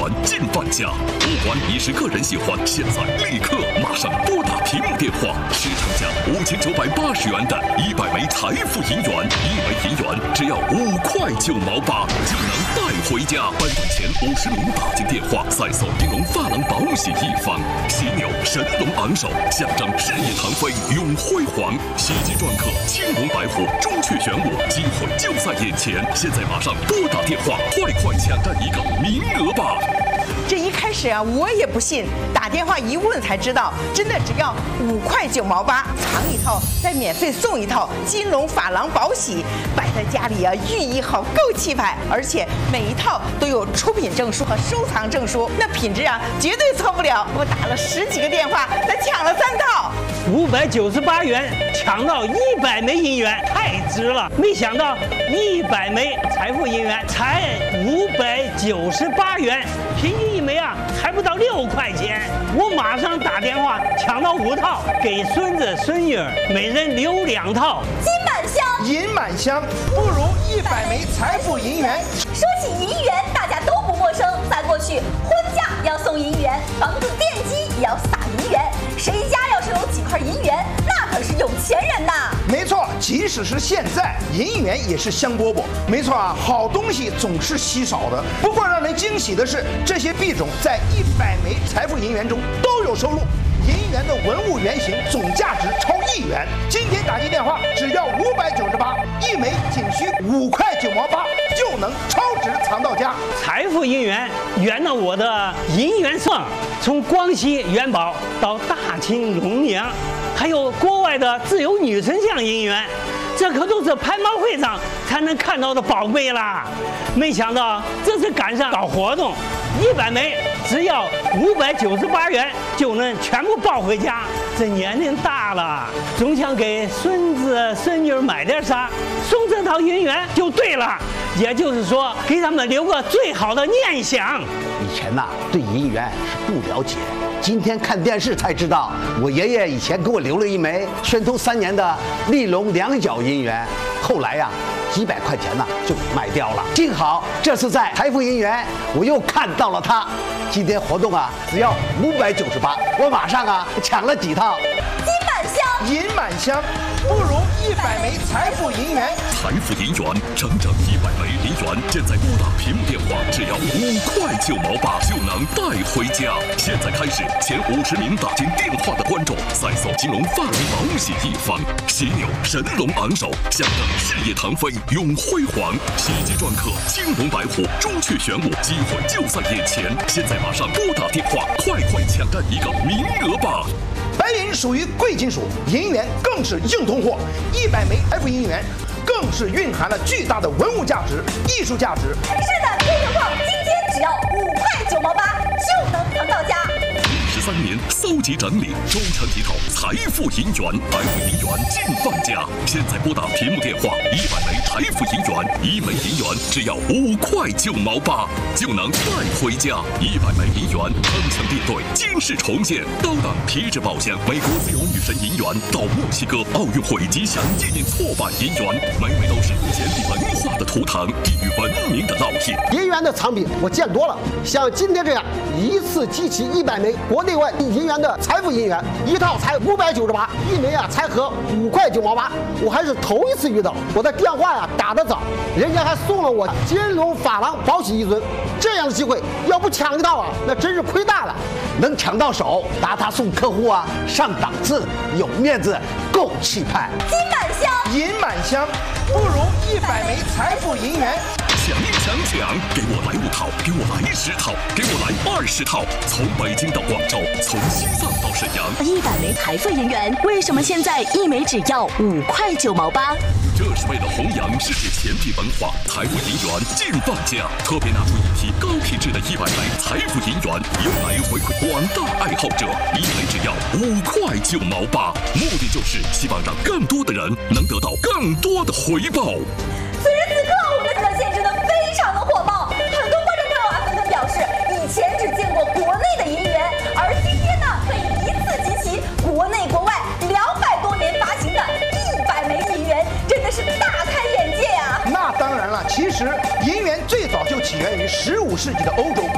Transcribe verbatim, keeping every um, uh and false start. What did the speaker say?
元进半价。不管你是个人喜欢，现在立刻马上拨打屏幕电话，市场价五千九百八十元的一百枚财富银元，一枚银元只要五块九毛八就能带回家。颁奖前五十名打进电话，赛送银龙发廊保险一方，犀牛神龙昂首，象征事业腾飞永辉煌。喜极篆刻，青龙白虎，朱雀玄武，机会就在眼前。现在马上拨打电话，快快抢占一个名额吧！ 这一开始啊，我也不信，打电话一问才知道，真的只要五块九毛八，藏一套再免费送一套金龙珐琅宝玺，摆在家里啊，寓意好，够气派。而且每一套都有出品证书和收藏证书，那品质啊绝对错不了。我打了十几个电话才抢了三套， 五百九十八元抢到一百枚银元，太值了！没想到一百枚财富银元才五百九十八元，平均一枚啊还不到六块钱。我马上打电话抢到五套，给孙子孙女每人留两套。 金满箱， 银满箱，不如一百枚财富银元。 说起银元，大家都不陌生。在过去，婚嫁要送银元，房子奠基也要撒银元。谁家要是有几块银元，那可是有钱人呐！ 没错，即使是现在，银元也是香饽饽。没错啊，好东西总是稀少的。不过让人惊喜的是，这些币种在一百枚财富银元中都有收录。银元的文物原型总价值超一元，今天打进电话只要五百九十八，一枚仅需五块九毛八，就能超值藏到家。 财富银元圆了我的银元梦，从广西元宝到大清龙娘，还有国外的自由女神像银元，这可都是拍卖会上才能看到的宝贝啦！没想到这次赶上搞活动，一百枚只要五百九十八元就能全部抱回家。这年龄大了，总想给孙子孙女买点啥，送这套银元就对了。也就是说，给他们留个最好的念想。 以前呐、啊，对银元是不了解，今天看电视才知道，我爷爷以前给我留了一枚宣统三年的立隆两角银元，后来呀、啊，几百块钱呢就给卖掉了。幸好这次在财富银元，我又看到了它。今天活动啊，只要五百九十八，我马上啊抢了几套。 金满箱， 银满箱，不如一百枚财富银元。 财富银元，整整一百枚银元，现在拨打屏幕电话，只要五块九毛八就能带回家。现在开始，前五十名打进电话的观众，赛送金龙发廊保险一方，犀牛神龙昂首，象征事业腾飞永辉煌。喜极篆刻，青龙白虎，朱雀玄武，机会就在眼前。现在马上拨打电话，快快抢占一个名额吧！ 白银属于贵金属，银元更是硬通货。一百枚财富银元更是蕴含了巨大的文物价值、艺术价值。 是的，听情况，今天只要五块九毛八就能藏到家。 十三年搜集整理，终成一套财富银元，财富银元进半价。现在拨打屏幕电话，一百枚财富银元，一枚银元只要五块九毛八就能带回家。一百枚银元，铿锵列队，惊世重现，高档皮质保险，美国自由女神银元到墨西哥奥运会吉祥纪念错版银元，每枚都是简体文化的图腾，寄予文明的烙印。 银元的藏品我见多了，像今天这样一次集齐一百枚国内外银元的财富银元，一套才五百九十八，一枚啊才合五块九毛八，我还是头一次遇到。我的电话呀、啊、打得早，人家还送了我金龙珐琅宝玺一尊，这样的机会要不抢一套啊，那真是亏大了。 能抢到手，把它送客户啊，上档次，有面子，够气派。 金满箱， 银满箱，不如一百枚财富银元。 抢抢抢！给我来五套，给我来十套，给我来二十套。从北京到广州，从西藏到沈阳， 一百枚财富银元，为什么现在一枚只要五块九毛八？ 这是为了弘扬世界简体文化，财富银元进半价，特别拿出一批高品质的一百枚财富银元，用来回馈广大爱好者。一枚只要五块九毛八，目的就是希望让更多的人能得到更多的回报。 此时此刻，我们的热线真的非常的火爆，很多观众朋友啊纷纷表示，以前只见过国内的银元，而今天呢，可以一次集齐国内国外两百多年发行的一百枚银元，真的是大开眼界啊！ 那当然了，其实银元最早就起源于十五世纪的欧洲。